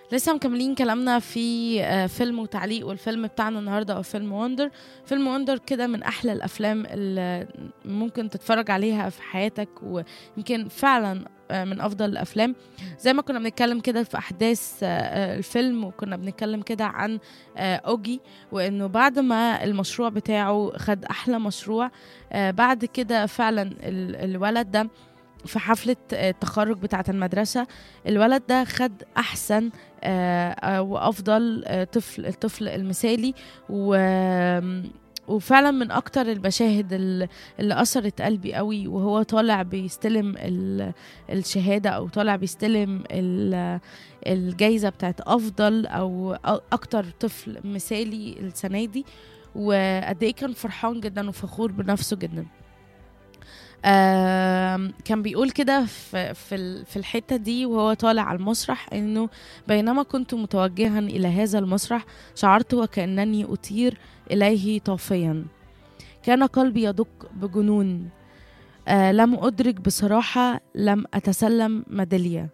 لسه مكملين كلامنا في فيلم وتعليق، والفيلم بتاعنا النهارده هو فيلم وندر. فيلم وندر كده من احلى الافلام اللي ممكن تتفرج عليها في حياتك، ويمكن فعلا من افضل الافلام. زي ما كنا بنتكلم كده في احداث الفيلم، وكنا بنتكلم كده عن اوجي، وانه بعد ما المشروع بتاعه خد احلى مشروع، بعد كده فعلا الولد ده في حفلة التخرج بتاعة المدرسة، الولد ده خد أحسن وأفضل الطفل المثالي. وفعلا من أكتر المشاهد اللي أثرت قلبي قوي، وهو طالع بيستلم الشهادة، أو طالع بيستلم الجايزة بتاعت أفضل أو أكتر طفل مثالي السنة دي. وقد إيه كان فرحان جدا وفخور بنفسه جدا. كان بيقول كده في الحتة دي وهو طالع على المسرح، انه بينما كنت متوجها الى هذا المسرح شعرت وكأنني اطير اليه طافيا. كان قلبي يدق بجنون. لم ادرك بصراحة، لم اتسلم ميدالية.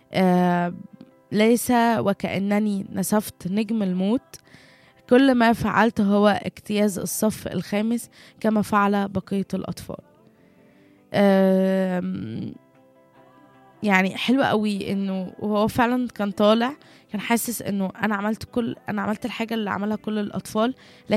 ليس وكأنني نسفت نجم الموت. كل ما فعلت هو اجتياز الصف الخامس كما فعل بقية الأطفال. يعني حلوة قوي انه وهو فعلا كان طالع، كان حاسس انه انا عملت الحاجة اللي عملها كل الاطفال،